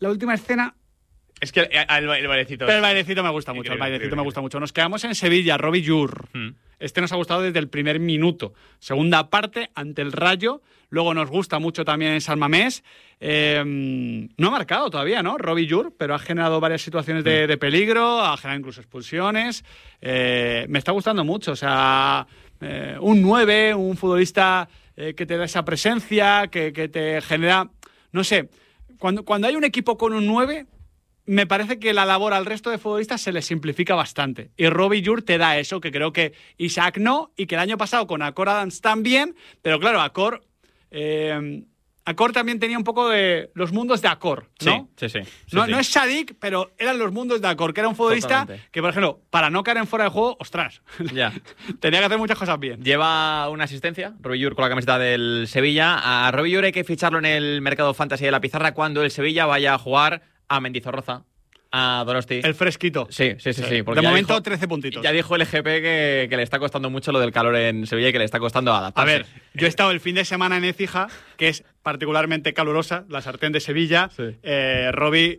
la última escena... Es que el bailecito... Pero el bailecito me gusta mucho, me gusta mucho. Nos quedamos en Sevilla, Robbie Jur. Este nos ha gustado desde el primer minuto. Segunda parte, ante el Rayo. Luego nos gusta mucho también en San Mamés. No ha marcado todavía, ¿no? Robbie Jur, pero ha generado varias situaciones de peligro, ha generado incluso expulsiones. Me está gustando mucho. O sea, un 9, un futbolista que te da esa presencia, que te genera... No sé, cuando hay un equipo con un 9... Me parece que la labor al resto de futbolistas se les simplifica bastante. Y Robbie Jur te da eso, que creo que Isaac no, y que el año pasado con Akor Adams también, pero claro, Akor también tenía un poco de los mundos de Akor, ¿no? Sí. No es Sadik, pero eran los mundos de Akor, que era un futbolista totalmente. Que, por ejemplo, para no caer en fuera de juego, ostras, ya. tenía que hacer muchas cosas bien. Lleva una asistencia, Robbie Jur, con la camiseta del Sevilla. A Robbie Jur hay que ficharlo en el mercado fantasy de la pizarra cuando el Sevilla vaya a jugar a Mendizorroza, a Donosti. El fresquito. Sí. De momento, 13 puntitos. Ya dijo el EGP que le está costando mucho lo del calor en Sevilla y que le está costando adaptarse. A ver, yo he estado el fin de semana en Écija, que es particularmente calurosa, la sartén de Sevilla. Sí. Robbie...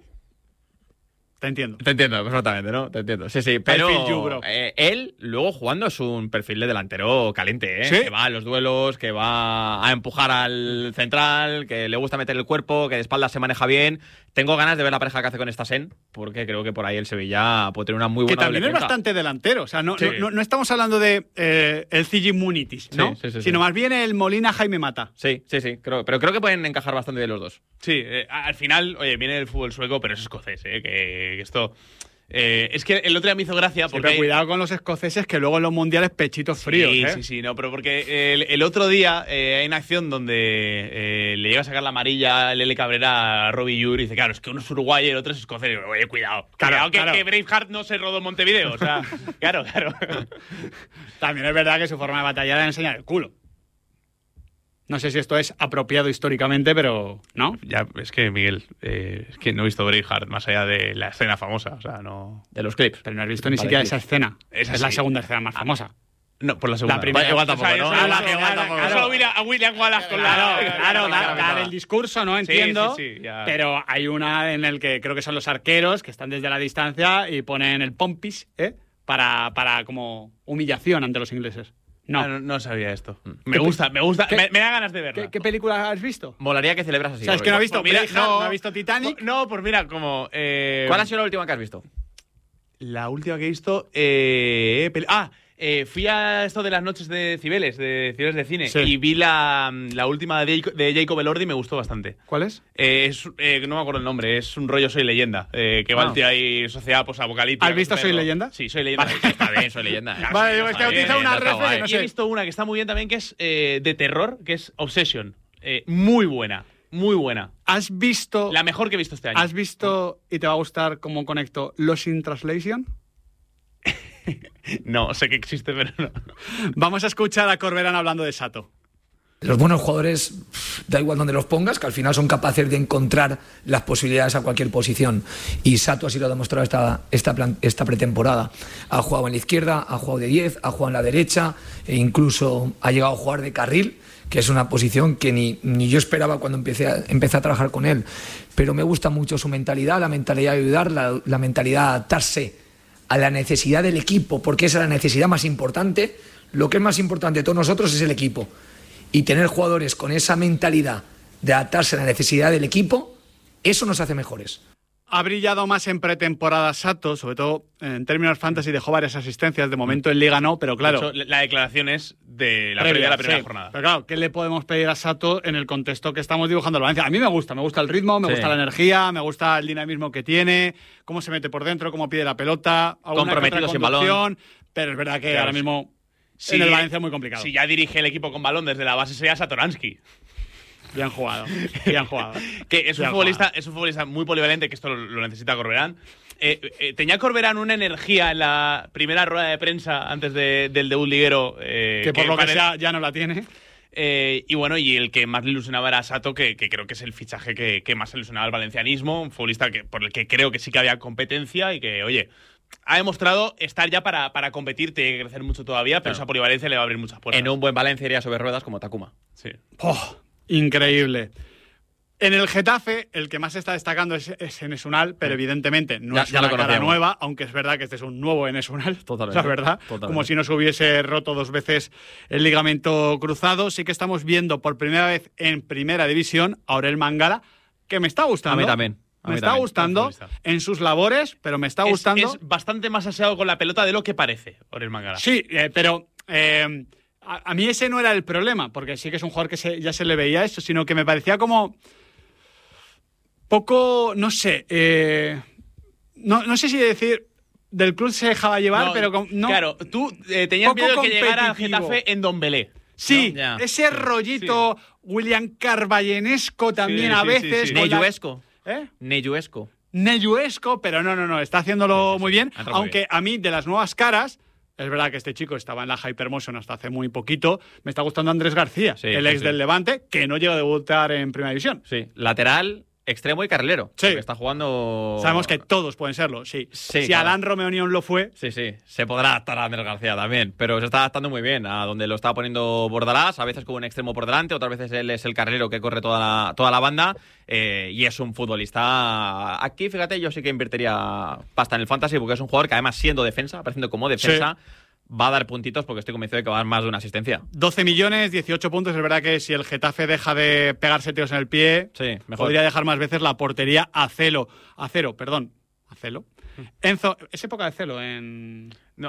Te entiendo perfectamente, ¿no? Te entiendo. Sí, pero él luego jugando es un perfil de delantero caliente, ¿eh? ¿Sí? Que va a los duelos, que va a empujar al central, que le gusta meter el cuerpo, que de espaldas se maneja bien. Tengo ganas de ver la pareja que hace con Stassen, porque creo que por ahí el Sevilla puede tener una muy buena que también es defensa. bastante delantero. O sea, no estamos hablando de el Cigi Munitis, ¿no? Sí. Sino más bien el Molina Jaime Mata. Sí. Pero creo que pueden encajar bastante bien los dos. Sí, al final, oye, viene el fútbol sueco, pero es escocés, que esto... es que el otro día me hizo gracia porque... Pero cuidado con los escoceses, que luego en los mundiales pechitos fríos, Sí, no, pero porque el otro día hay una acción donde le llega a sacar la amarilla Lele Cabrera a Robbie Jur y dice, claro, es que uno es uruguayo y el otro es escocés. Y digo, oye, cuidado, que Braveheart no se rodó en Montevideo, o sea, claro. También es verdad que su forma de batallar es enseñar el culo. No sé si esto es apropiado históricamente, pero ¿no? Ya, es que, Miguel, es que no he visto Braveheart más allá de la escena famosa, o sea, no... De los clips. Pero no has visto ni siquiera esa escena. Es la segunda escena más famosa. No, por la segunda. La primera. Igual tampoco, ¿no? Solo a William Wallace con Dar el discurso, ¿no? Entiendo. Sí, ya. Pero hay una en el que creo que son los arqueros que están desde la distancia y ponen el pompis, para como humillación ante los ingleses. No sabía esto. Me gusta. Me da ganas de verla. ¿Qué película has visto? Molaría que celebras así. O sea, es que no ha visto no ha visto Titanic. No, pues mira, como... ¿Cuál ha sido la última que has visto? La última que he visto... fui a esto de las noches de Cibeles, de cine, y vi la última de Jacob Elordi y me gustó bastante. ¿Cuál es? No me acuerdo el nombre, es un rollo Soy Leyenda, que va el tío ahí, sociedad posapocalíptica. ¿Has visto Soy Leyenda? Sí, Soy Leyenda. Vale, está bien, Soy Leyenda. Vale, es que ha utilizado una referencia, no sé. Y he visto una que está muy bien también, que es de terror, que es Obsession. Muy buena. Muy buena. ¿Has visto...? La mejor que he visto este año. ¿Has visto, y te va a gustar cómo conecto, Lost in Translation? No, sé que existe, pero no. Vamos a escuchar a Corberán hablando de Sato. Los buenos jugadores, da igual donde los pongas, que al final son capaces de encontrar las posibilidades a cualquier posición. Y Sato así lo ha demostrado esta pretemporada. Ha jugado en la izquierda, ha jugado de 10, ha jugado en la derecha e incluso ha llegado a jugar de carril, que es una posición que ni yo esperaba cuando empecé a trabajar con él. Pero me gusta mucho su mentalidad, la mentalidad de ayudar, la mentalidad de adaptarse a la necesidad del equipo, porque esa es la necesidad más importante. Lo que es más importante de todos nosotros es el equipo. Y tener jugadores con esa mentalidad de adaptarse a la necesidad del equipo, eso nos hace mejores. Ha brillado más en pretemporada Sato, sobre todo en términos fantasy, dejó varias asistencias, de momento en Liga no, pero claro... De hecho, la declaración es de la primera jornada. Pero claro, ¿qué le podemos pedir a Sato en el contexto que estamos dibujando el Valencia? A mí me gusta el ritmo, me gusta la energía, me gusta el dinamismo que tiene, cómo se mete por dentro, cómo pide la pelota, comprometido sin balón. Pero es verdad que ahora mismo en el Valencia es muy complicado. Si ya dirige el equipo con balón desde la base sería Satoransky. Bien jugado. Que es un futbolista muy polivalente, que esto lo necesita Corberán. Tenía Corberán una energía en la primera rueda de prensa antes del debut liguero. Que por lo que sea ya no la tiene. Y bueno, y el que más le ilusionaba era Sato, que creo que es el fichaje que más ilusionaba al valencianismo. Un futbolista por el que creo que sí que había competencia y que, oye, ha demostrado estar ya para competir. Tiene que crecer mucho todavía, pero esa polivalencia le va a abrir muchas puertas. En un buen Valencia iría sobre ruedas como Takuma. Sí. ¡Oh! Increíble. En el Getafe, el que más se está destacando es Enes Unal, pero evidentemente no es ya una lo cara conocíamos. nueva, aunque es verdad que este es un nuevo Enes Unal, Totalmente, la verdad, totalmente. como si no se hubiese roto 2 veces el ligamento cruzado. Sí que estamos viendo por primera vez en Primera División a Aurel Mangala, que me está gustando. A mí también. Me está gustando buen futbolista. en sus labores, pero me está gustando. Es bastante más aseado con la pelota de lo que parece, Aurel Mangala. Sí, pero a mí ese no era el problema, porque sí que es un jugador que ya se le veía eso, sino que me parecía como poco, no sé, no sé si decir del club se dejaba llevar, No, pero no. Claro, tú tenías Poco miedo de que llegara al competitivo. Getafe en Dombelé. Sí, ¿no? Ya. ese rollito William Carballenesco también Sí, a sí, veces. sí. con la- Neyuesco. ¿Eh? Neyuesco. Neyuesco, pero no, está haciéndolo muy bien. Ha entrado muy Aunque bien. a mí, de las nuevas caras, es verdad que este chico estaba en la Hypermotion hasta hace muy poquito, me está gustando Andrés García, Sí, el sí, ex sí. del Levante, que no llega a debutar en Primera División. Sí. Lateral, extremo y carrilero. Sí. Porque está jugando. Sabemos que todos pueden serlo, sí. Sí, Si claro. Alan Romeonion lo fue, Sí, se podrá adaptar a Andrés García también, pero se está adaptando muy bien a donde lo estaba poniendo Bordalás, a veces con un extremo por delante, otras veces él es el carrilero que corre toda la banda, y es un futbolista. Aquí, fíjate, yo sí que invertiría pasta en el Fantasy, porque es un jugador que además siendo defensa, apareciendo como defensa, va a dar puntitos porque estoy convencido de que va a dar más de una asistencia. 12 millones, 18 puntos. Es verdad que si el Getafe deja de pegarse tiros en el pie, Sí, mejor. podría dejar más veces la portería a cero. A cero. Enzo, es época de celo en... No,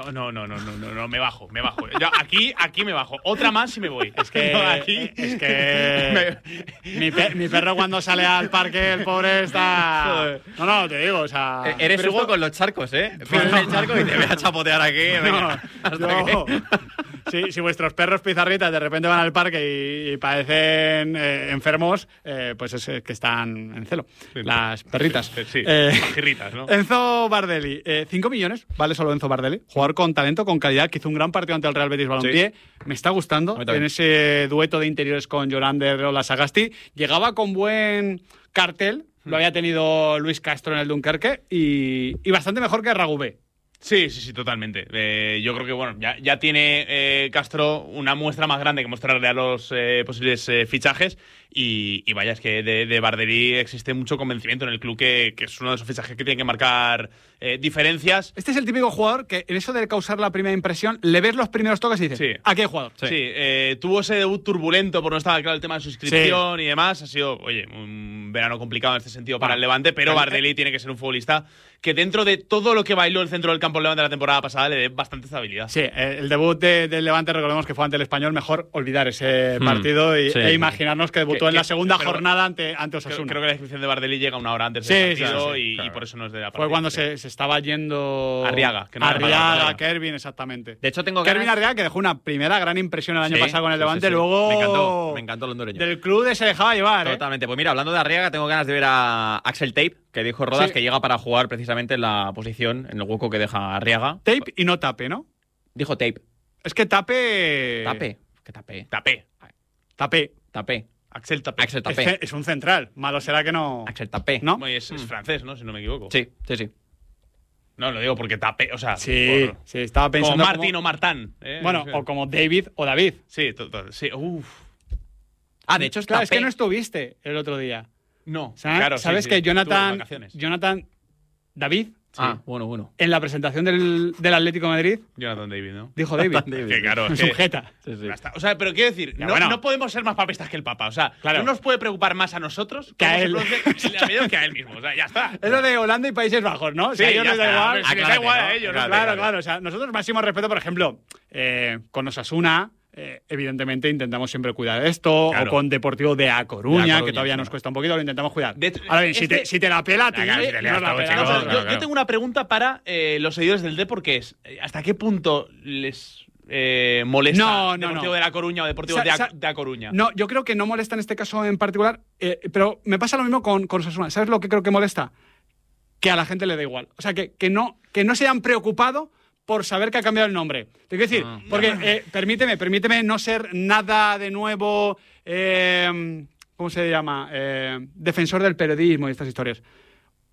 me bajo. Yo aquí me bajo. Otra más y me voy. Es que aquí. Es que mi perro cuando sale al parque, el pobre está... Joder. No, te digo, o sea... Eres pero Hugo esto- con los charcos, ¿eh? Pisas el charco y te voy a chapotear aquí. Venga, hasta yo- que- si vuestros perros pizarritas de repente van al parque y parecen enfermos, pues es que están en celo. Las perritas. Sí, pajirritas, ¿no? Enzo Bardelli, 5 millones, vale solo Enzo Bardelli. Jugador con talento, con calidad, que hizo un gran partido ante el Real Betis Balompié. Me está gustando A mí también. en ese dueto de interiores con Yolander o la Sagasti. Llegaba con buen cartel, lo había tenido Luis Castro en el Dunkerque y bastante mejor que Ragubé. Sí, totalmente. Yo creo que bueno, ya tiene Castro una muestra más grande que mostrarle a los posibles fichajes. Y vaya, es que de Bardelli existe mucho convencimiento en el club que es uno de esos fichajes que tiene que marcar diferencias. Este es el típico jugador que en eso de causar la primera impresión, le ves los primeros toques y dices, Sí. aquí hay jugador. Sí, tuvo ese debut turbulento por no estaba claro el tema de su inscripción y demás. Ha sido, oye, un verano complicado en este sentido para el Levante, pero Bardelli tiene que ser un futbolista que dentro de todo lo que bailó el centro del campo del Levante la temporada pasada le dé bastante estabilidad. Sí, el debut del Levante, recordemos que fue ante el Español, mejor olvidar ese partido sí. e imaginarnos que debutó en la segunda pero- jornada ante Creo, Osasuna. creo que la descripción de Bardelli llega una hora antes Sí, del sí, partido sí, y claro. por eso no es de la partida. Fue cuando se estaba yendo... Arriaga, que no era Arriaga, Arriaga. Kervin, exactamente. De hecho, tengo Kervin ganas. Arriaga, que dejó una primera gran impresión el año Sí, pasado con el sí, Levante, sí, sí. luego... Me encantó el hondureño. Del club se dejaba llevar, ¿eh? Totalmente. Pues mira, hablando de Arriaga, tengo ganas de ver a Axel Tape, que dijo Rodas Sí. que llega para jugar precisamente en la posición, en el hueco que deja Arriaga. Tape y no tape, ¿no? Dijo Tape. Es que tape... Tape. ¿Qué tape? Tapé. Tape. Tape. Axel Tapé. Axel Tape. Es un central. Malo será que no... Axel Tape. ¿No? Es francés, ¿no? Si no me equivoco. Sí. No, lo digo porque Tapé, o sea... Sí, sí, estaba Como pensando... Martín o Martán. Bueno, o como David o David. Sí, sí. Uf. Ah, de hecho es Claro, Tape. es que no estuviste el otro día. No. ¿Sabes? Claro, sí, que estuve en vacaciones. David, Ah, bueno. en la presentación del Atlético de Madrid, Jonathan David, ¿no? dijo David. Que claro, es Es que- un jeta. Sí. Ya está. O sea, pero quiero decir, Ya, no, bueno. no podemos ser más papistas que el Papa. O sea, Claro. no nos puede preocupar más a nosotros Que a cómo se él. pronuncia el apellido que a él mismo. O sea, ya está. Es lo de Holanda y Países Bajos, ¿no? Sí, Si a ellos ya les da está. igual. Pero si les da Aclárate, igual ¿no? a ellos, ¿no? Aclárate. Claro. O sea, nosotros máximo respeto, por ejemplo, con Osasuna, evidentemente intentamos siempre cuidar esto, Claro. o con Deportivo de A Coruña, De A Coruña, que todavía claro. nos cuesta un poquito, lo intentamos cuidar. De hecho, Ahora bien, este- si te la pela, tío, Claro, si te lías nos la todo, pelamos. chicos, Vamos a ver, claro. yo tengo una pregunta para los seguidores del Depor, que es ¿hasta qué punto les molesta No. Deportivo de La Coruña o Deportivo de A Coruña? No, yo creo que no molesta en este caso en particular, pero me pasa lo mismo con Osasuna. ¿Sabes lo que creo que molesta? Que a la gente le da igual. O sea, que no se hayan preocupado por saber que ha cambiado el nombre. Te quiero decir, porque permíteme no ser nada de nuevo, ¿cómo se llama? Defensor del periodismo y estas historias.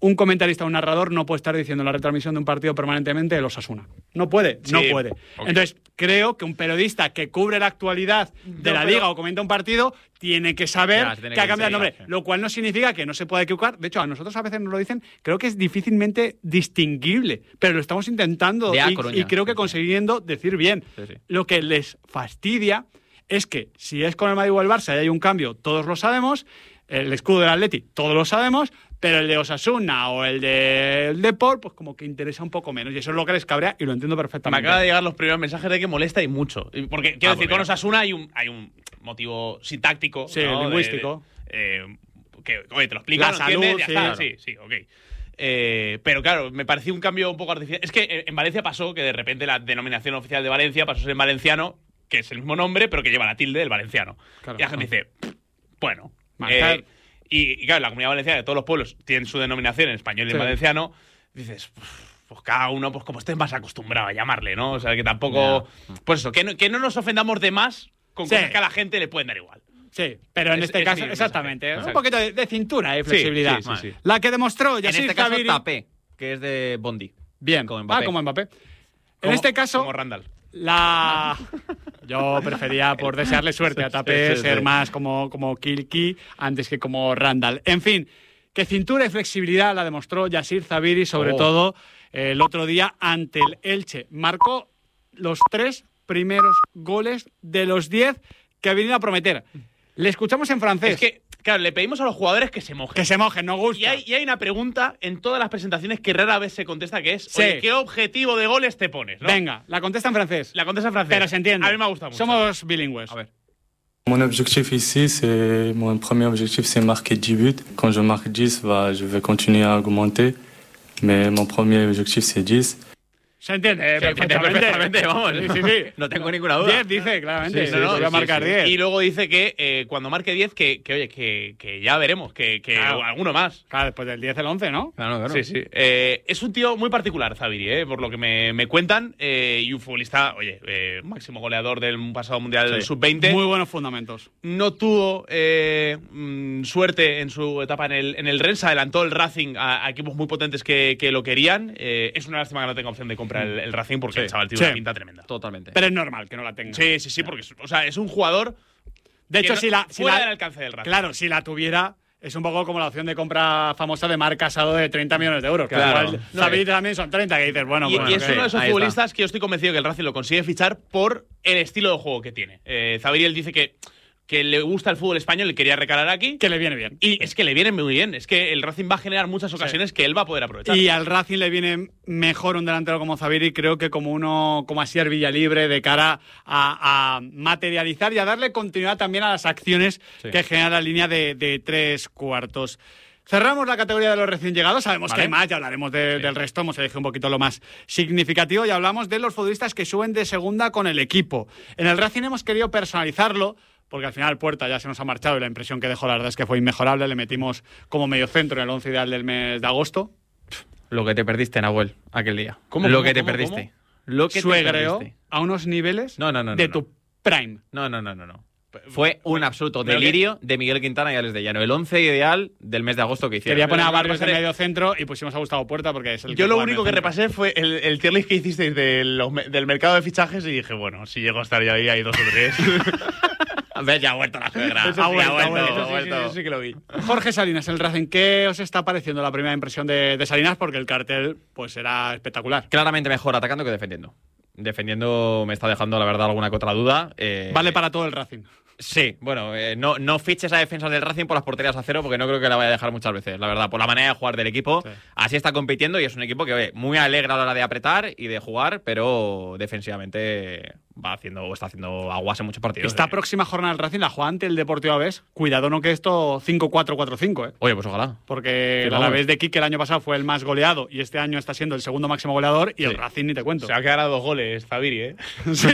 un comentarista, un narrador, no puede estar diciendo en la retransmisión de un partido permanentemente el Osasuna. No puede, no puede. Okay. Entonces, creo que un periodista que cubre la actualidad de la Liga o comenta un partido tiene que saber que ha cambiado el nombre. Lo cual no significa que no se pueda equivocar. De hecho, a nosotros a veces nos lo dicen, creo que es difícilmente distinguible, pero lo estamos intentando y creo que consiguiendo decir bien. Sí. Lo que les fastidia es que si es con el Madrid o el Barça y hay un cambio, todos lo sabemos, el escudo del Atleti, todos lo sabemos, pero el de Osasuna o el del Depor, pues como que interesa un poco menos. Y eso es lo que les cabrea y lo entiendo perfectamente. Me acaba de llegar los primeros mensajes de que molesta y mucho. Porque, quiero decir, con Osasuna hay un motivo sintáctico. Sí, ¿no? Lingüístico. Que, oye, te lo explico, la ¿no salud, entiendes? Ya está. Claro. Sí, ok. Pero claro, me pareció un cambio un poco artificial. Es que en Valencia pasó que de repente la denominación oficial de Valencia pasó a ser en valenciano, que es el mismo nombre, pero que lleva la tilde del valenciano. Claro, y la gente dice, bueno... Y claro, la Comunidad Valenciana de todos los pueblos tienen su denominación en español y en valenciano. Dices, pues cada uno, pues como esté más acostumbrado a llamarle, ¿no? O sea, que tampoco... Pues eso, que no nos ofendamos de más con cosas que a la gente le pueden dar igual. Sí, pero en este caso, exactamente. Un poquito de cintura, flexibilidad. Sí. La que demostró Yacir Zaviri... En este caso, Tapé, que es de Bondi. Bien, como Mbappé. En este caso... Como Randall. Yo prefería, por desearle suerte a Tapé, ser más como Kilki antes que como Randall. En fin, que cintura y flexibilidad la demostró Yacir Zaviri, sobre todo el otro día ante el Elche. Marcó los 3 primeros goles de los 10 que ha venido a prometer. Le escuchamos en francés. Es que, claro, le pedimos a los jugadores que se mojen. Que se mojen, nos gusta. Y hay una pregunta en todas las presentaciones que rara vez se contesta, que es, oye, ¿qué objetivo de goles te pones? ¿No? Venga, la contesta en francés. Pero se entiende. A mí me gusta mucho. Somos bilingües. A ver. Mon objectif ici, mon premier objectif, c'est marquer 10 buts. Quand je marque 10, je vais continuer à augmenter. Mais mon premier objectif, c'est 10. Se entiende perfectamente, vamos. Sí. No tengo ninguna duda. 10 dice, claramente. Voy a marcar 10. Y luego dice que cuando marque 10, que ya veremos, que alguno más. Claro, después del 10 el 11, ¿no? Claro. Sí. Es un tío muy particular, Zaviri, por lo que me cuentan. Y un futbolista, máximo goleador del pasado Mundial del Sub-20. Muy buenos fundamentos. No tuvo suerte en su etapa en el Rennes. Adelantó el Racing a equipos muy potentes que lo querían. Es una lástima que no tenga opción de compra el Racing porque el chaval tiene una pinta tremenda. Totalmente. Pero es normal que no la tenga. Sí, porque es un jugador. De hecho, fuera del alcance del Racing. Claro, si la tuviera, es un poco como la opción de compra famosa de Marc Casado de 30 millones de euros. Claro. Que Zaviri también son 30, que dices, bueno. Y es uno de esos futbolistas que yo estoy convencido que el Racing lo consigue fichar por el estilo de juego que tiene. Zaviri, él dice que le gusta el fútbol español y quería recalar aquí. Que le viene bien. Y es que le viene muy bien. Es que el Racing va a generar muchas ocasiones que él va a poder aprovechar. Y al Racing le viene mejor un delantero como Zaviri, creo que como Asier Villalibre, de cara a materializar y a darle continuidad también a las acciones que genera la línea de 3 cuartos. Cerramos la categoría de los recién llegados. Sabemos que hay más, ya hablaremos del resto. Hemos elegido un poquito lo más significativo y hablamos de los futbolistas que suben de segunda con el equipo. En el Racing hemos querido personalizarlo, porque al final Puerta ya se nos ha marchado y la impresión que dejó, la verdad, es que fue inmejorable. Le metimos como mediocentro en el 11 ideal del mes de agosto. Lo que te perdiste, Nahuel, aquel día. ¿Cómo? Lo que te perdiste. Lo que Suegreó a unos niveles de tu prime. No. Fue un absoluto delirio de Miguel Quintana y Alex de Llano. El 11 ideal del mes de agosto que hicieron. Quería poner a Barrios de medio centro y pusimos a Gustavo Puerta porque es el Yo lo único que repasé fue el tier list que hicisteis del mercado de fichajes y dije, bueno, si llego a estar ya ahí, hay 2 o 3. ¿Ves? Ya ha vuelto la suegra. Ha vuelto. Sí que lo vi. Jorge Salinas, el Racing, ¿qué os está pareciendo la primera impresión de Salinas? Porque el cartel pues era espectacular. Claramente mejor atacando que defendiendo. Defendiendo me está dejando, la verdad, alguna que otra duda. Vale para todo el Racing. Sí, bueno, no fiches a defensas del Racing por las porterías a cero porque no creo que la vaya a dejar muchas veces, la verdad, por la manera de jugar del equipo. Sí. Así está compitiendo y es un equipo que muy alegre a la hora de apretar y de jugar, pero defensivamente está haciendo aguas en muchos partidos. Esta próxima jornada del Racing la juega ante el Deportivo Alavés. Cuidado, no que esto 5-4-4-5, Oye, pues ojalá. Porque el Alavés de Quique el año pasado fue el más goleado y este año está siendo el segundo máximo goleador y el Racing ni te cuento. Se va a quedar a 2 goles, Zaviri, Sí.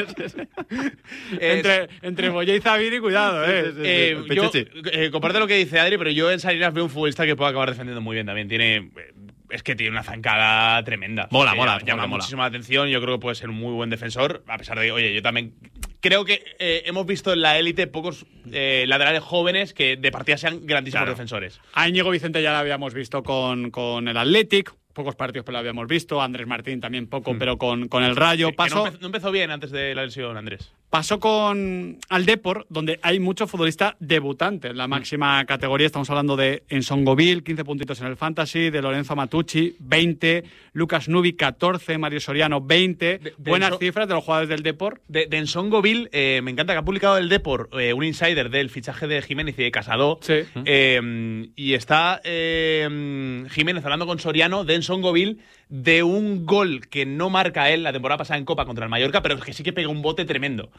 Entre Boye y Zaviri, cuidado, Yo comparto lo que dice Adri, pero yo en Salinas veo un futbolista que puede acabar defendiendo muy bien también. Es que tiene una zancada tremenda. Mola. Llama muchísimo la atención. Yo creo que puede ser un muy buen defensor. A pesar de que, oye, yo también creo que hemos visto en la élite pocos laterales jóvenes que de partida sean grandísimos defensores. A Íñigo Vicente ya lo habíamos visto con el Athletic. Pocos partidos, pero lo habíamos visto. Andrés Martín también poco, pero con el Rayo. No empezó bien antes de la lesión, Andrés. Pasó al Depor, donde hay muchos futbolistas debutantes en la máxima categoría. Estamos hablando de Ensongovil, 15 puntitos en el Fantasy, de Lorenzo Matucci, 20, Lucas Nubi, 14, Mario Soriano, 20. Buenas cifras de los jugadores del Depor. De Ensongovil, me encanta que ha publicado el Depor un insider del fichaje de Jiménez y de Casado. Sí. Y está Jiménez hablando con Soriano de Ensongovil, de un gol que no marca él la temporada pasada en Copa contra el Mallorca, pero que sí que pega un bote tremendo.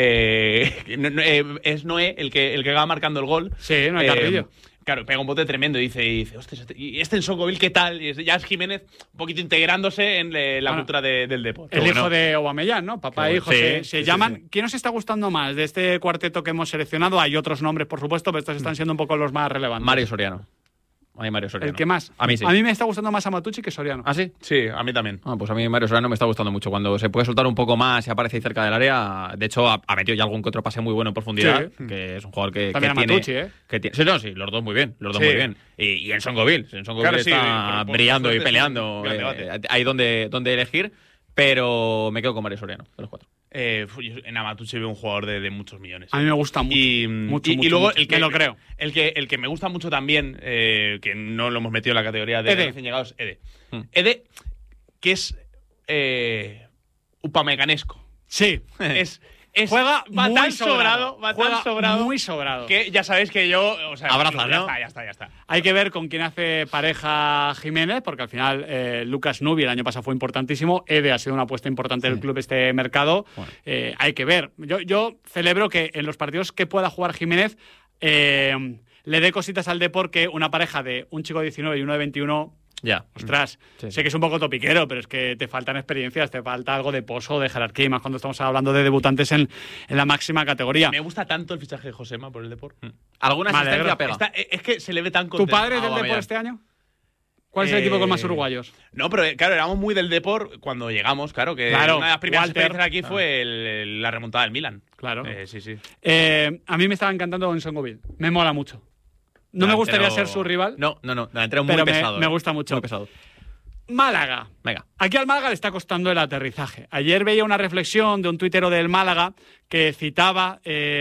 Es Noé el que va marcando el gol. Sí, Noé Carrillo. Claro, pega un bote tremendo y dice, hostia, ¿y este Ensongovil qué tal? Y ya es Jiménez un poquito integrándose en la cultura del deporte. El hijo de Aubameyang, ¿no? Papá e hijo se llaman. Sí. ¿Quién os está gustando más de este cuarteto que hemos seleccionado? Hay otros nombres, por supuesto, pero estos están siendo un poco los más relevantes. Mario Soriano. A mí Mario Soriano. ¿El que más? A mí sí. A mí me está gustando más a Matucci que Soriano. ¿Ah, sí? Sí, a mí también. Pues a mí Mario Soriano me está gustando mucho. Cuando se puede soltar un poco más y aparece ahí cerca del área, de hecho ha metido ya algún que otro pase muy bueno en profundidad, que es un jugador que también tiene... Matucci, ¿eh? Sí, los dos muy bien, muy bien. Y Ensongovil Claro, está brillando y peleando. Hay donde elegir, pero me quedo con Mario Soriano, de los cuatro. En Matucci veo un jugador de muchos millones. A mí me gusta mucho. Y luego mucho. el que lo creo. El que me gusta mucho también, que no lo hemos metido en la categoría de recién llegados, Ede. Ede, que es upamecanesco. Sí. Juega muy tan sobrado. sobrado. Muy sobrado. Que ya sabéis que yo. O sea, abrazas, ¿no? Ya está. Hay que ver con quién hace pareja Jiménez, porque al final Lucas Nubi el año pasado fue importantísimo. Ede ha sido una apuesta importante del club este mercado. Bueno. Hay que ver. Yo celebro que en los partidos que pueda jugar Jiménez le dé cositas al Depor, que una pareja de un chico de 19 y uno de 21. Ya. Ostras, sé que es un poco topiquero, pero es que te faltan experiencias, te falta algo de pozo, de jerarquía, y más cuando estamos hablando de debutantes en la máxima categoría. Me gusta tanto el fichaje de Josema por el Depor. ¿Alguna asistencia pega? Es que se le ve tan contento. ¿Tu padre es del Depor este año? ¿Cuál es el equipo con más uruguayos? No, pero claro, éramos muy del Depor cuando llegamos, claro, que una de las primeras experiencias aquí fue la remontada del Milan. Claro. Sí. A mí me estaba encantando Ensongovil. Me mola mucho. No me gustaría ser su rival. No, delantero muy pesado. Me gusta mucho. Muy pesado. Málaga. Venga. Aquí al Málaga le está costando el aterrizaje. Ayer veía una reflexión de un tuitero del Málaga que citaba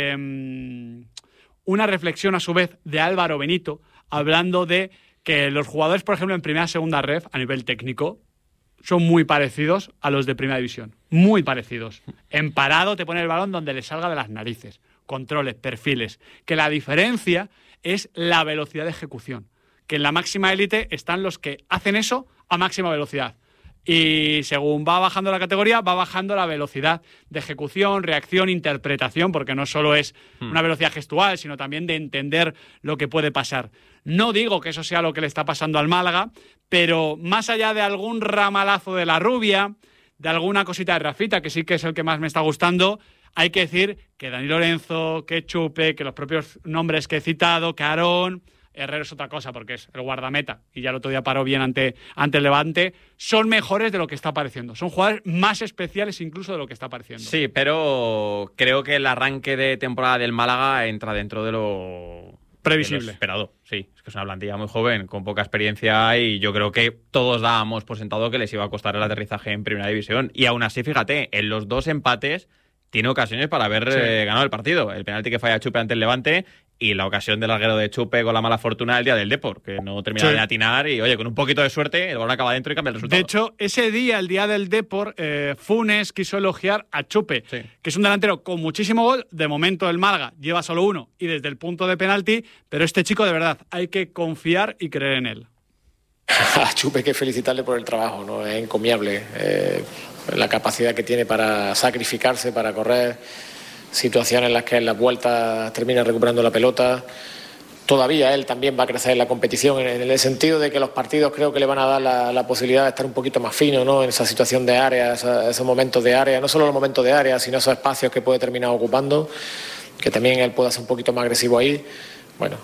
una reflexión a su vez de Álvaro Benito, hablando de que los jugadores, por ejemplo, en primera y segunda ref, a nivel técnico, son muy parecidos a los de primera división. Muy parecidos. En parado te pone el balón donde le salga de las narices. Controles, perfiles. Que la diferencia es la velocidad de ejecución. Que en la máxima élite están los que hacen eso a máxima velocidad. Y según va bajando la categoría, va bajando la velocidad de ejecución, reacción, interpretación, porque no solo es una velocidad gestual, sino también de entender lo que puede pasar. No digo que eso sea lo que le está pasando al Málaga, pero más allá de algún ramalazo de la rubia, de alguna cosita de Rafita, que sí que es el que más me está gustando, hay que decir que Dani Lorenzo, que Chupe, que los propios nombres que he citado, que Aarón, Herrero es otra cosa porque es el guardameta y ya el otro día paró bien ante el Levante, son mejores de lo que está pareciendo. Son jugadores más especiales incluso de lo que está pareciendo. Sí, pero creo que el arranque de temporada del Málaga entra dentro de lo previsible. De lo esperado. Sí, es que es una plantilla muy joven, con poca experiencia y yo creo que todos dábamos por sentado que les iba a costar el aterrizaje en Primera División. Y aún así, fíjate, en los dos empates tiene ocasiones para haber ganado el partido. El penalti que falla Chupe ante el Levante y la ocasión del larguero de Chupe con la mala fortuna del día del Depor, que no termina de atinar y, oye, con un poquito de suerte, el balón acaba dentro y cambia el resultado. De hecho, ese día, el día del Depor, Funes quiso elogiar a Chupe, que es un delantero con muchísimo gol. De momento el Málaga lleva solo uno y desde el punto de penalti, pero este chico, de verdad, hay que confiar y creer en él. A Chupe hay que felicitarle por el trabajo, ¿no? Es encomiable. La capacidad que tiene para sacrificarse, para correr, situaciones en las que en las vueltas termina recuperando la pelota. Todavía él también va a crecer en la competición, en el sentido de que los partidos creo que le van a dar la posibilidad de estar un poquito más fino, ¿no? En esa situación de área, esos momentos de área, no solo los momentos de área, sino esos espacios que puede terminar ocupando, que también él pueda ser un poquito más agresivo ahí. Bueno,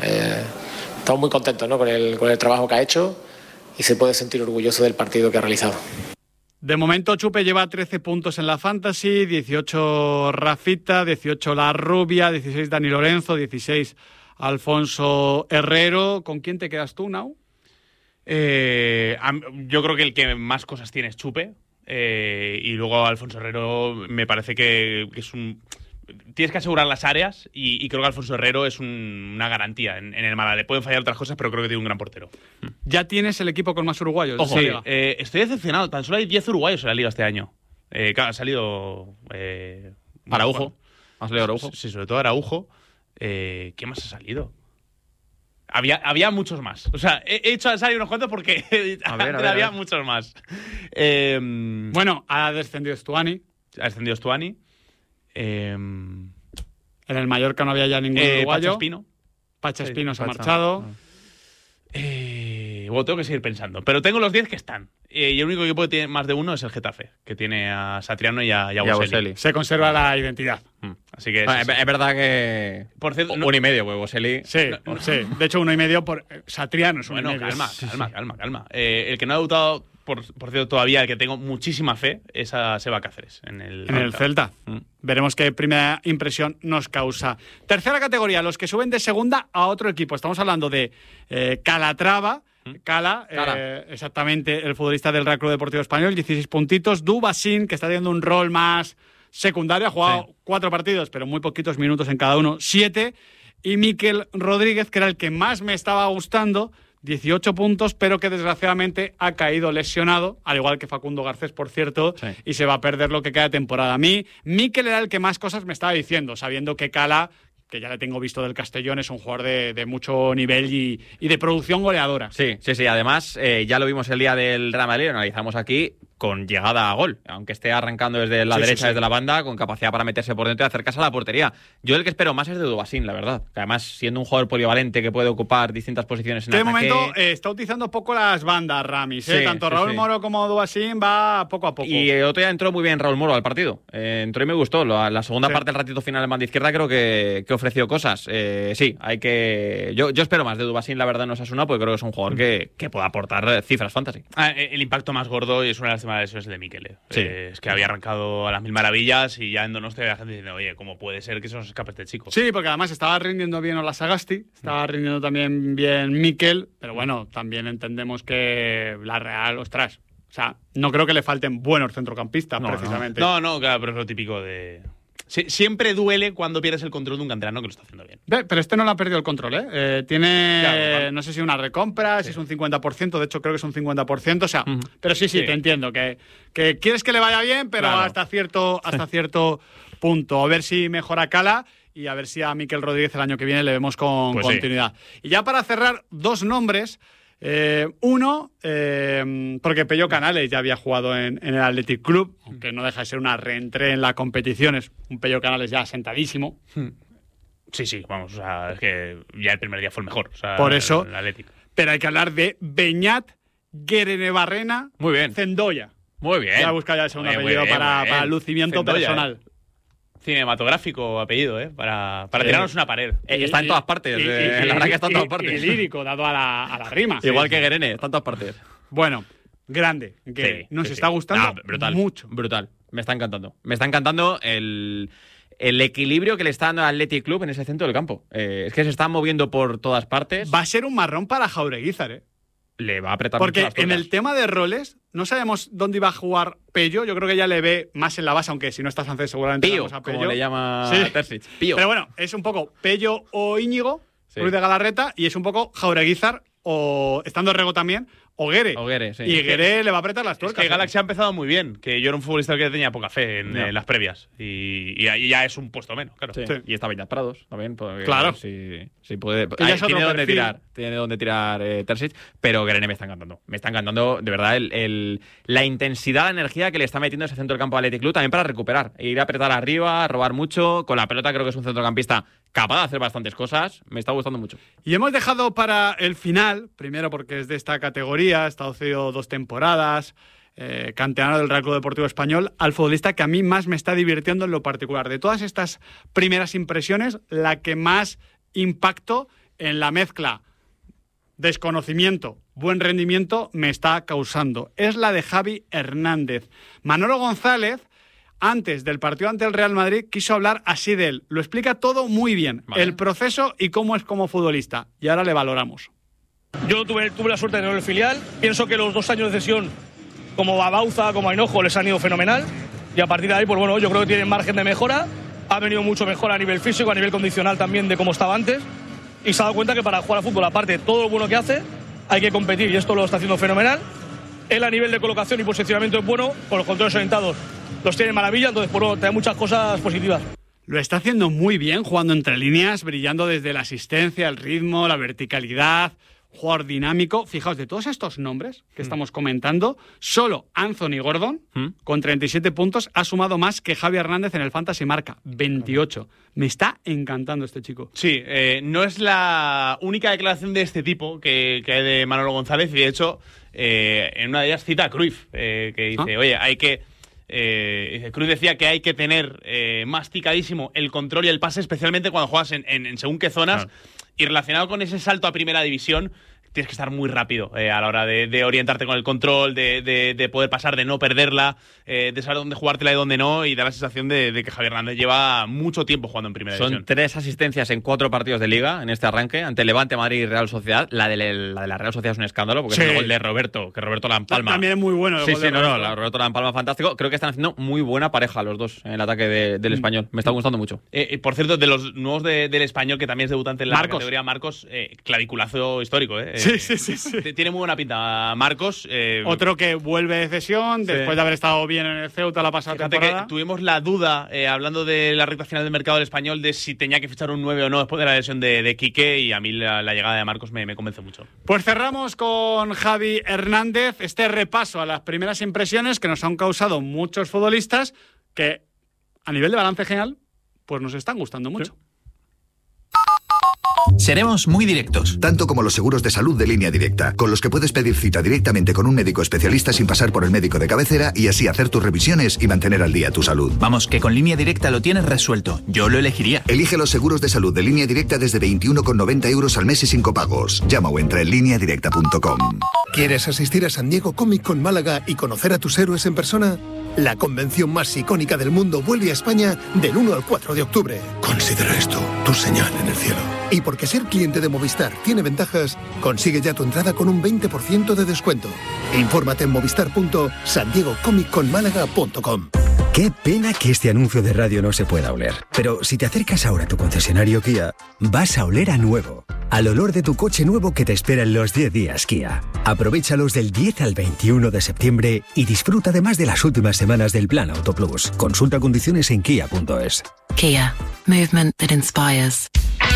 estamos muy contentos, ¿no? con el trabajo que ha hecho y se puede sentir orgulloso del partido que ha realizado. De momento Chupe lleva 13 puntos en la Fantasy, 18 Rafita, 18 La Rubia, 16 Dani Lorenzo, 16 Alfonso Herrero. ¿Con quién te quedas tú, Nau? Yo creo que el que más cosas tiene es Chupe. Y luego Alfonso Herrero me parece que es un... Tienes que asegurar las áreas y creo que Alfonso Herrero es una garantía en el Málaga. Le pueden fallar otras cosas, pero creo que tiene un gran portero. Ya tienes el equipo con más uruguayos. Ojo, sí, estoy decepcionado. Tan solo hay 10 uruguayos en la liga este año. Claro, ha salido... Araujo. ¿Ha salido Araujo? Sí, sobre todo Araujo. ¿Qué más ha salido? Había muchos más. O sea, he hecho a salir unos cuantos porque había muchos más. Bueno, ha descendido Stuani. Ha descendido Stuani. En el Mallorca no había ya ningún uruguayo. Pacha Espino se ha marchado. Bueno, tengo que seguir pensando. Pero tengo los 10 que están. Y el único equipo que tiene más de uno es el Getafe, que tiene a Satriano y a Boselli. Se conserva la identidad. Así que es verdad que... Por cierto, 1,5, pues Boselli... Sí. De hecho, 1,5 por Satriano es 1,5. Bueno, calma. El que no ha debutado, por cierto, todavía, el que tengo muchísima fe, es a Seba Cáceres. En el Celta. Veremos qué primera impresión nos causa. Tercera categoría, los que suben de segunda a otro equipo. Estamos hablando de Calatrava. Cala. Exactamente, el futbolista del Real Club Deportivo Español, 16 puntitos. Dubasín, que está teniendo un rol más secundario, ha jugado 4 partidos, pero muy poquitos minutos en cada uno, 7. Y Mikel Rodríguez, que era el que más me estaba gustando, 18 puntos, pero que desgraciadamente ha caído lesionado, al igual que Facundo Garcés, por cierto, y se va a perder lo que queda de temporada. A mí, Mikel era el que más cosas me estaba diciendo, sabiendo que Cala, que ya le tengo visto del Castellón, es un jugador de mucho nivel y de producción goleadora. Sí. Además, ya lo vimos el día del Real Madrid, lo analizamos aquí, con llegada a gol. Aunque esté arrancando desde la derecha, desde la banda, con capacidad para meterse por dentro y acercarse a la portería. Yo el que espero más es de Dubasín, la verdad. Que además, siendo un jugador polivalente que puede ocupar distintas posiciones en ataque... De momento está utilizando poco las bandas, Ramis. Tanto Raúl Moro como Dubasín va poco a poco. Y otro día entró muy bien Raúl Moro al partido. Entró y me gustó. La segunda parte, el ratito final en banda izquierda, creo que ofreció cosas. Hay que... Yo espero más de Dubasín, la verdad, en Osasuna, porque creo que es un jugador que pueda aportar cifras fantasy. El impacto más gordo, y es una de las lesiones de Mikel. Es que había arrancado a las mil maravillas y ya en Donostia había gente diciendo, oye, ¿cómo puede ser que se nos escape este chico? Sí, porque además estaba rindiendo bien Olasagasti, estaba rindiendo también bien Mikel, pero bueno, también entendemos que la Real, ostras, o sea, no creo que le falten buenos centrocampistas, precisamente. No, claro, pero es lo típico de... Siempre duele cuando pierdes el control de un canterano que lo está haciendo bien. Pero este no le ha perdido el control, tiene, claro. No sé si una recompra, si es un 50%, de hecho creo que es un 50%, o sea, pero sí, te entiendo, que quieres que le vaya bien, pero hasta cierto punto. A ver si mejora Cala y a ver si a Mikel Rodríguez el año que viene le vemos con continuidad. Y ya para cerrar, 2 nombres. Uno, porque Pello Canales ya había jugado en el Athletic Club, aunque no deja de ser una reentré en la competición, es un Pello Canales ya sentadísimo. Sí, vamos, o sea, es que ya el primer día fue el mejor. O sea, por eso, el Athletic. Pero hay que hablar de Beñat Guerenebarrena Cendoya. Muy bien. Ya busca ya el segundo apellido para lucimiento Cendoya, personal. Cinematográfico apellido, para tirarnos una pared. Está en todas partes. La verdad que está en todas partes. Y lírico, dado a la rima. Igual que Guerene, está en todas partes. Bueno, grande. Que nos está gustando mucho. Brutal. Me está encantando el equilibrio que le está dando al Athletic Club en ese centro del campo. Es que se está moviendo por todas partes. Va a ser un marrón para Jaureguizar, Le va a apretar porque mucho las en el tema de roles no sabemos dónde iba a jugar Pello. Yo creo que ya le ve más en la base, aunque si no está Sánchez seguramente Pío, a Pello, como le llama Terzic. Pío. Pero bueno, es un poco Pello o Íñigo, Ruiz de Galarreta, y es un poco Jaureguizar o, estando Rego también, o Guere. Sí. Y Guere le va a apretar las tuercas. Es que Galaxy ha empezado muy bien, que yo era un futbolista que tenía poca fe en las previas. Y ahí ya es un puesto menos, claro. Sí. Y está Beñat Prados también. Claro. Sí puede. Tiene donde tirar. Tiene donde tirar Terzic, pero Guerene me está encantando. Me está encantando, de verdad, la intensidad, la energía que le está metiendo ese centro del campo al Athletic Club también para recuperar. Ir a apretar arriba, a robar mucho. Con la pelota creo que es un centrocampista capaz de hacer bastantes cosas. Me está gustando mucho. Y hemos dejado para el final, primero porque es de esta categoría, ha estado cedido 2 temporadas, canterano del Real Club Deportivo Español, al futbolista que a mí más me está divirtiendo en lo particular. De todas estas primeras impresiones, la que más impacto en la mezcla desconocimiento, buen rendimiento me está causando. Es la de Javi Hernández. Manolo González, antes del partido ante el Real Madrid, quiso hablar así de él. Lo explica todo muy bien, vale. El proceso y cómo es como futbolista. Y ahora le valoramos. Yo tuve la suerte de tener el filial. Pienso que los 2 años de cesión, como a Bauza, como a Hinojo, les han ido fenomenal. Y a partir de ahí, pues bueno, yo creo que tienen margen de mejora. Ha venido mucho mejor a nivel físico, a nivel condicional también de cómo estaba antes. Y se ha dado cuenta que para jugar al fútbol, aparte de todo lo bueno que hace, hay que competir. Y esto lo está haciendo fenomenal. Él a nivel de colocación y posicionamiento es bueno. Con los controles orientados los tiene maravilla. Entonces, pues bueno, te da muchas cosas positivas. Lo está haciendo muy bien, jugando entre líneas, brillando desde la asistencia, el ritmo, la verticalidad. Jugador dinámico. Fijaos, de todos estos nombres que estamos comentando, solo Anthony Gordon, con 37 puntos, ha sumado más que Javi Hernández en el Fantasy Marca, 28. Me está encantando este chico. Sí, no es la única declaración de este tipo que hay de Manolo González, y de hecho, en una de ellas cita a Cruyff, que dice, oye, hay que... Cruyff decía que hay que tener masticadísimo el control y el pase, especialmente cuando juegas en según qué zonas. Y relacionado con ese salto a primera división, tienes que estar muy rápido a la hora de orientarte con el control, de poder pasar, de no perderla, de saber dónde jugártela y dónde no, y da la sensación de que Javier Hernández lleva mucho tiempo jugando en primera división. Son 3 asistencias en 4 partidos de Liga en este arranque, ante Levante, Madrid y Real Sociedad. La de la Real Sociedad es un escándalo, porque es el gol de Roberto, que Roberto la empalma. También es muy bueno el gol de Roberto. Roberto la empalma fantástico. Creo que están haciendo muy buena pareja los dos en el ataque del Español. Me está gustando mucho. Por cierto, de los nuevos del Español, que también es debutante en la categoría Marcos, claviculazo histórico. Sí. Tiene muy buena pinta Marcos. Otro que vuelve de cesión después de haber estado bien en el Ceuta la pasada temporada. Que tuvimos la duda, hablando de la recta final del mercado del Español, de si tenía que fichar un 9 o no después de la lesión de Quique, y a mí la llegada de Marcos me convence mucho. Pues cerramos con Javi Hernández este repaso a las primeras impresiones que nos han causado muchos futbolistas que, a nivel de balance general, pues nos están gustando mucho. Sí. Seremos muy directos. Tanto como los seguros de salud de Línea Directa, con los que puedes pedir cita directamente con un médico especialista sin pasar por el médico de cabecera y así hacer tus revisiones y mantener al día tu salud. Vamos, que con Línea Directa lo tienes resuelto. Yo lo elegiría. Elige los seguros de salud de Línea Directa desde 21,90 € al mes y sin copagos. Llama o entra en lineadirecta.com. ¿Quieres asistir a San Diego Comic Con Málaga y conocer a tus héroes en persona? La convención más icónica del mundo vuelve a España del 1 al 4 de octubre. Considera esto tu señal en el cielo. Y porque ser cliente de Movistar tiene ventajas, consigue ya tu entrada con un 20% de descuento. Infórmate en movistar.sandiegocomicconmálaga.com. Qué pena que este anuncio de radio no se pueda oler. Pero si te acercas ahora a tu concesionario Kia, vas a oler a nuevo. Al olor de tu coche nuevo que te espera en los 10 días Kia. Aprovéchalos del 10 al 21 de septiembre y disfruta además de las últimas semanas del Plan Auto Plus. Consulta condiciones en kia.es. Kia. Movement that inspires.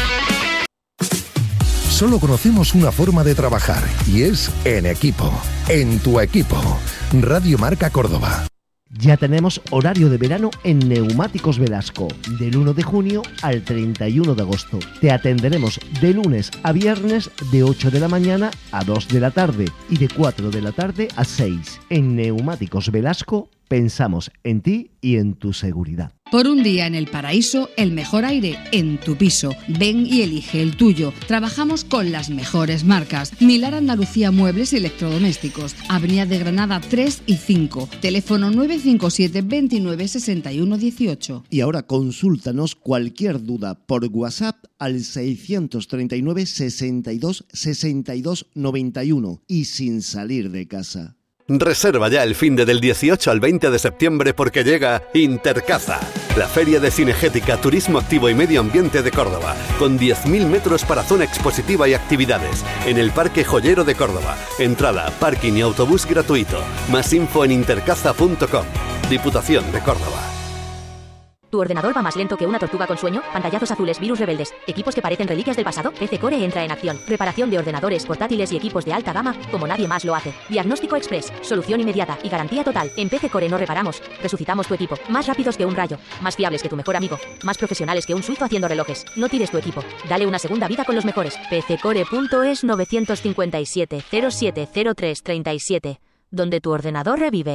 Solo conocemos una forma de trabajar y es en equipo. En tu equipo. Radio Marca Córdoba. Ya tenemos horario de verano en Neumáticos Velasco, del 1 de junio al 31 de agosto. Te atenderemos de lunes a viernes de 8 de la mañana a 2 de la tarde y de 4 de la tarde a 6. En Neumáticos Velasco pensamos en ti y en tu seguridad. Por un día en el paraíso, el mejor aire en tu piso. Ven y elige el tuyo. Trabajamos con las mejores marcas. Milar Andalucía Muebles y Electrodomésticos. Avenida de Granada 3 y 5. Teléfono 957 29 61 18. Y ahora consúltanos cualquier duda por WhatsApp al 639 62 62 91 y sin salir de casa. Reserva ya el finde del 18 al 20 de septiembre porque llega Intercaza, la feria de cinegética, turismo activo y medio ambiente de Córdoba, con 10.000 metros para zona expositiva y actividades, en el Parque Joyero de Córdoba. Entrada, parking y autobús gratuito. Más info en intercaza.com. Diputación de Córdoba. ¿Tu ordenador va más lento que una tortuga con sueño? Pantallazos azules, virus rebeldes, equipos que parecen reliquias del pasado. PC Core entra en acción. Reparación de ordenadores, portátiles y equipos de alta gama como nadie más lo hace. Diagnóstico express, solución inmediata y garantía total. En PC Core no reparamos, resucitamos tu equipo. Más rápidos que un rayo, más fiables que tu mejor amigo, más profesionales que un suizo haciendo relojes. No tires tu equipo, dale una segunda vida con los mejores. PCcore.es 957 070337, donde tu ordenador revive.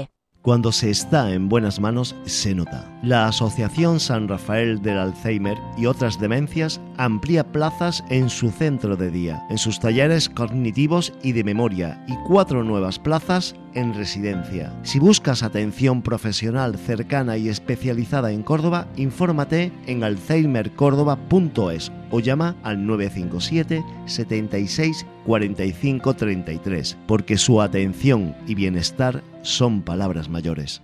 Cuando se está en buenas manos, se nota. La Asociación San Rafael del Alzheimer y otras demencias amplía plazas en su centro de día, en sus talleres cognitivos y de memoria, y 4 nuevas plazas en residencia. Si buscas atención profesional cercana y especializada en Córdoba, infórmate en alzheimercórdoba.es o llama al 957 76 45 33, porque su atención y bienestar son palabras mayores.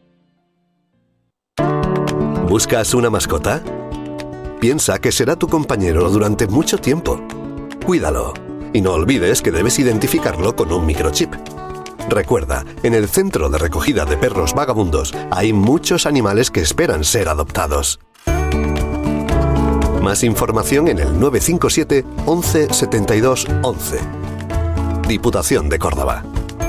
¿Buscas una mascota? Piensa que será tu compañero durante mucho tiempo. Cuídalo y no olvides que debes identificarlo con un microchip. Recuerda, en el centro de recogida de perros vagabundos hay muchos animales que esperan ser adoptados. Más información en el 957 11 72 11. Diputación de Córdoba.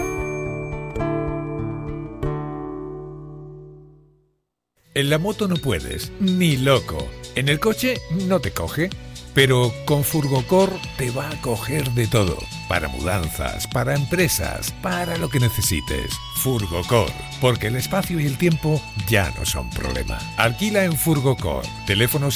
En la moto no puedes, ni loco. En el coche no te coge. Pero con Furgocor te va a coger de todo. Para mudanzas, para empresas, para lo que necesites. Furgocor, porque el espacio y el tiempo ya no son problema. Alquila en Furgocor. Teléfono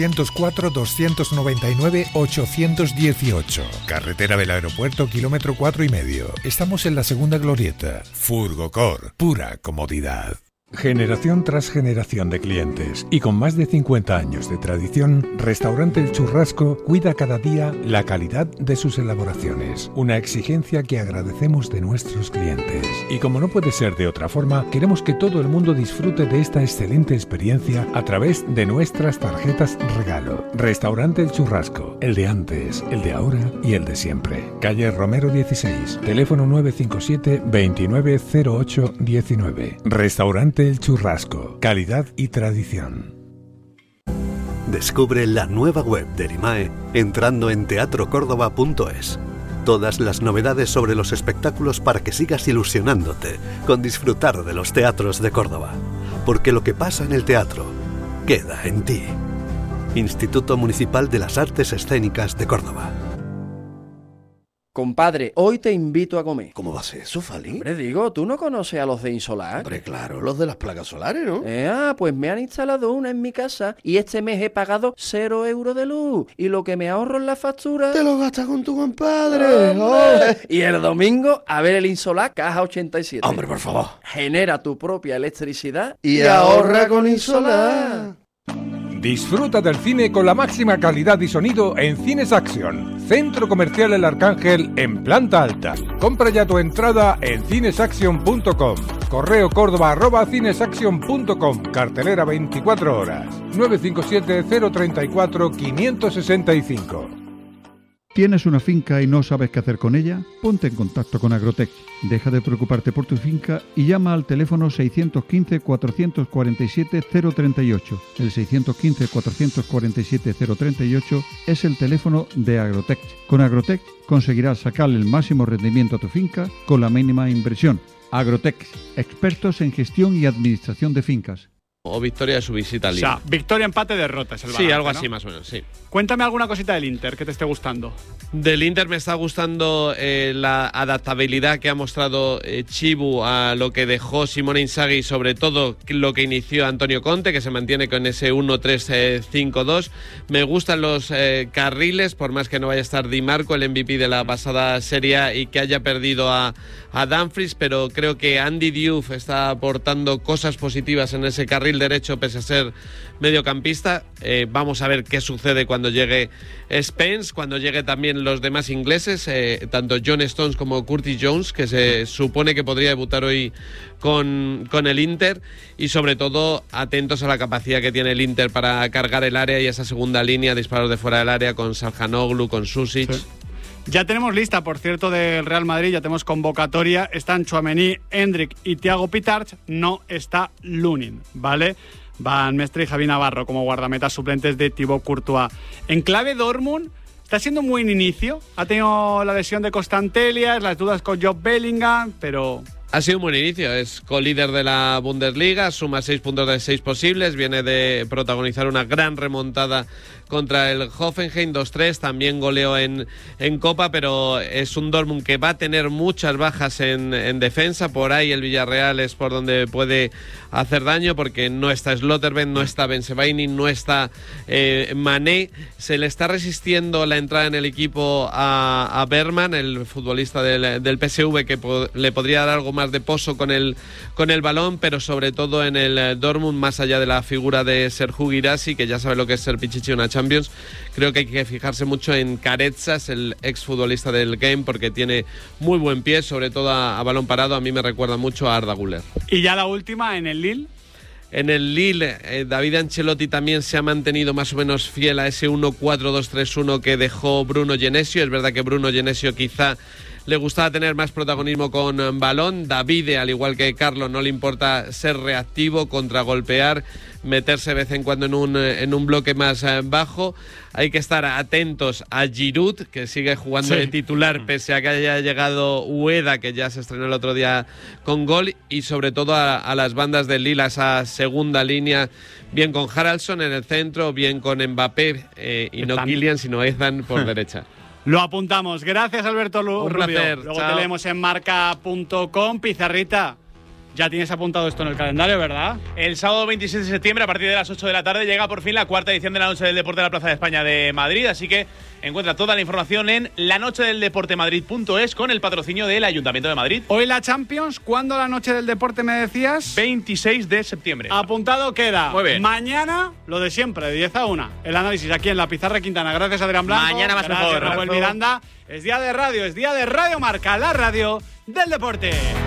604-299-818. Carretera del Aeropuerto, kilómetro 4,5. Estamos en la segunda glorieta. Furgocor, pura comodidad. Generación tras generación de clientes y con más de 50 años de tradición, Restaurante El Churrasco cuida cada día la calidad de sus elaboraciones, una exigencia que agradecemos de nuestros clientes. Y como no puede ser de otra forma, queremos que todo el mundo disfrute de esta excelente experiencia a través de nuestras tarjetas regalo. Restaurante El Churrasco, el de antes, el de ahora y el de siempre. Calle Romero 16, teléfono 957 2908 19. Restaurante El Churrasco, calidad y tradición. Descubre la nueva web de Erimae entrando en teatrocórdoba.es. Todas las novedades sobre los espectáculos para que sigas ilusionándote con disfrutar de los teatros de Córdoba. Porque lo que pasa en el teatro queda en ti. Instituto Municipal de las Artes Escénicas de Córdoba. Compadre, hoy te invito a comer. ¿Cómo va a ser eso, Fali? Hombre, digo, ¿tú no conoces a los de Insolar? Hombre, claro, los de las placas solares, ¿no? Pues me han instalado una en mi casa y este mes he pagado 0 euros de luz. Y lo que me ahorro en la factura... ¡Te lo gastas con tu compadre! ¡Oh! Y el domingo, a ver el Insolar Caja 87. ¡Hombre, por favor! Genera tu propia electricidad y ahorra con Insolar. Disfruta del cine con la máxima calidad y sonido en Cines Action, Centro Comercial El Arcángel en planta alta. Compra ya tu entrada en cinesaction.com. Correo córdoba@cinesaction.com. Cartelera 24 horas. 957 034 565. ¿Tienes una finca y no sabes qué hacer con ella? Ponte en contacto con Agrotech. Deja de preocuparte por tu finca y llama al teléfono 615-447-038. El 615-447-038 es el teléfono de Agrotech. Con Agrotech conseguirás sacarle el máximo rendimiento a tu finca con la mínima inversión. Agrotech, expertos en gestión y administración de fincas. O victoria de su visita al Lille. O sea, victoria, empate, derrota es el balance, sí, algo ¿no? así más o menos, sí. Cuéntame alguna cosita del Inter que te esté gustando. Del Inter me está gustando la adaptabilidad que ha mostrado Chibu a lo que dejó Simone Inzaghi y sobre todo lo que inició Antonio Conte, que se mantiene con ese 1-3-5-2. Me gustan los carriles, por más que no vaya a estar Di Marco, el MVP de la pasada Serie A, y que haya perdido a Dumfries, pero creo que Andy Diouf está aportando cosas positivas en ese carril derecho pese a ser mediocampista. Vamos a ver qué sucede cuando llegue Spence, cuando llegue también los demás ingleses, tanto John Stones como Curtis Jones, que se supone que podría debutar hoy con el Inter, y sobre todo atentos a la capacidad que tiene el Inter para cargar el área y esa segunda línea, disparos de fuera del área con Salhanoglu, con Susic. Sí. Ya tenemos lista, por cierto, del Real Madrid, ya tenemos convocatoria. Están Tchouaméni, Endrick y Thiago Pitarch. No está Lunin, ¿vale? Van Mestre y Javi Navarro como guardametas suplentes de Thibaut Courtois. En clave Dortmund, está siendo un buen inicio. Ha tenido la lesión de Constantelias, las dudas con Job Bellingham, pero Ha sido un buen inicio, es colíder de la Bundesliga, suma 6 puntos de 6 posibles, viene de protagonizar una gran remontada contra el Hoffenheim 2-3, también goleó en Copa, pero es un Dortmund que va a tener muchas bajas en defensa. Por ahí el Villarreal es por donde puede hacer daño, porque no está Slotterbeck, no está Bensebaini, no está Mané. Se le está resistiendo la entrada en el equipo a Bergman, el futbolista del PSV, que le podría dar algo más de pozo con el balón, pero sobre todo en el Dortmund, más allá de la figura de Serhou Guirassy, que ya sabe lo que es ser pichichi una Champions, creo que hay que fijarse mucho en Carezas, el exfutbolista del Game, porque tiene muy buen pie, sobre todo a balón parado. A mí me recuerda mucho a Arda Güler. Y ya la última, en el Lille. En el Lille, David Ancelotti también se ha mantenido más o menos fiel a ese 1-4-2-3-1 que dejó Bruno Genesio. Es verdad que Bruno Genesio quizá le gustaba tener más protagonismo con balón. Davide, al igual que Carlos, no le importa ser reactivo, contragolpear, meterse de vez en cuando en un bloque más bajo. Hay que estar atentos a Giroud, que sigue jugando de titular, pese a que haya llegado Ueda, que ya se estrenó el otro día con gol, y sobre todo a las bandas del Lille, a esa segunda línea, bien con Haraldsson en el centro, bien con Mbappé, y no Kylian, sino Ethan por derecha. Lo apuntamos. Gracias, Alberto Rubio. Un placer. Luego Chao. te leemos en marca.com. Pizarrita, ya tienes apuntado esto en el calendario, ¿verdad? El sábado 26 de septiembre, a partir de las 8 de la tarde, llega por fin la cuarta edición de la Noche del Deporte de la Plaza de España de Madrid. Así que encuentra toda la información en lanochedeldeportemadrid.es, con el patrocinio del Ayuntamiento de Madrid. Hoy la Champions. ¿Cuándo la Noche del Deporte me decías? 26 de septiembre. Apuntado queda. Muy bien. Mañana, lo de siempre, de 10 a 1. El análisis aquí en la Pizarra Quintana. Gracias, Adrián Blanco. Mañana más Gracias, mejor. Raúl Miranda. Es día de radio, es día de Radio Marca, la radio del deporte.